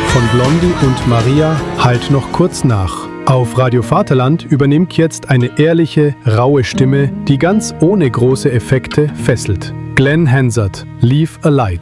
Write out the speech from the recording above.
Von Blondie und Maria Halt noch kurz nach. Auf Radio Vaterland übernimmt jetzt eine ehrliche, raue Stimme, die ganz ohne große Effekte fesselt. Glenn Hansard, Leave a Light.